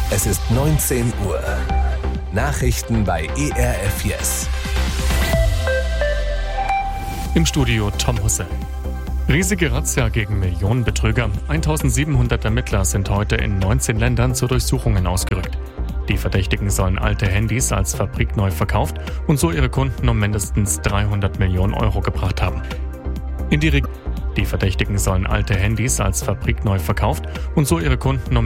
Es ist 19 Uhr. Nachrichten bei ERF Yes. Im Studio Tom Husse. Riesige Razzia gegen Millionenbetrüger. 1700 Ermittler sind heute in 19 Ländern zu Durchsuchungen ausgerückt. Die Verdächtigen sollen alte Handys als fabrikneu verkauft und so ihre Kunden um mindestens 300 Millionen Euro gebracht haben. Die Verdächtigen sollen alte Handys als fabrikneu verkauft und so ihre Kunden um